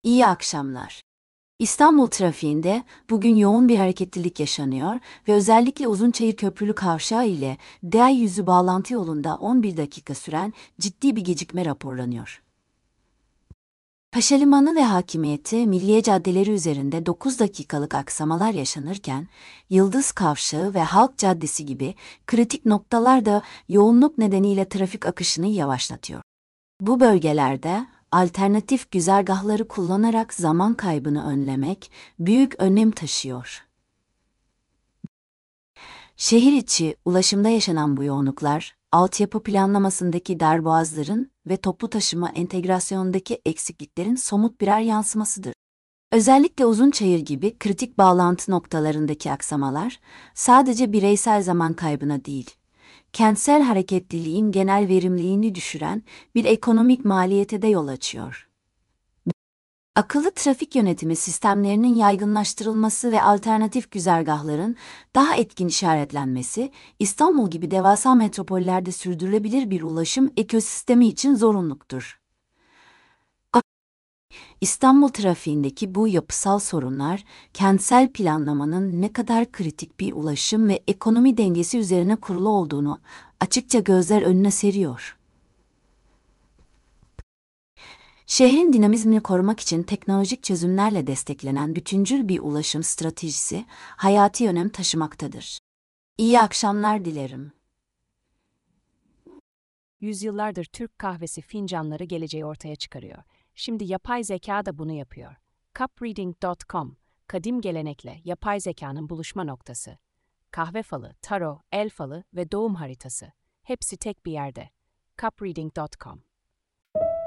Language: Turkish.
İyi akşamlar. İstanbul trafiğinde bugün yoğun bir hareketlilik yaşanıyor ve özellikle Uzunçayır Köprülü Kavşağı ile D100'ü bağlantı yolunda 11 dakika süren ciddi bir gecikme raporlanıyor. Paşalimanı ve Hakimiyeti, Milliye caddeleri üzerinde 9 dakikalık aksamalar yaşanırken, Yıldız Kavşağı ve Halk Caddesi gibi kritik noktalar da yoğunluk nedeniyle trafik akışını yavaşlatıyor. Bu bölgelerde alternatif güzergahları kullanarak zaman kaybını önlemek büyük önem taşıyor. Şehir içi ulaşımda yaşanan bu yoğunluklar, altyapı planlamasındaki darboğazların ve toplu taşıma entegrasyonundaki eksikliklerin somut birer yansımasıdır. Özellikle Uzunçayır gibi kritik bağlantı noktalarındaki aksamalar, sadece bireysel zaman kaybına değil, kentsel hareketliliğin genel verimliliğini düşüren bir ekonomik maliyete de yol açıyor. Akıllı trafik yönetimi sistemlerinin yaygınlaştırılması ve alternatif güzergahların daha etkin işaretlenmesi, İstanbul gibi devasa metropollerde sürdürülebilir bir ulaşım ekosistemi için zorunluluktur. İstanbul trafiğindeki bu yapısal sorunlar, kentsel planlamanın ne kadar kritik bir ulaşım ve ekonomi dengesi üzerine kurulu olduğunu açıkça gözler önüne seriyor. Şehrin dinamizmini korumak için teknolojik çözümlerle desteklenen bütüncül bir ulaşım stratejisi hayati önem taşımaktadır. İyi akşamlar dilerim. Yüzyıllardır Türk kahvesi fincanları geleceği ortaya çıkarıyor. Şimdi yapay zeka da bunu yapıyor. Cupreading.com, kadim gelenekle yapay zekanın buluşma noktası. Kahve falı, tarot, el falı ve doğum haritası. Hepsi tek bir yerde. Cupreading.com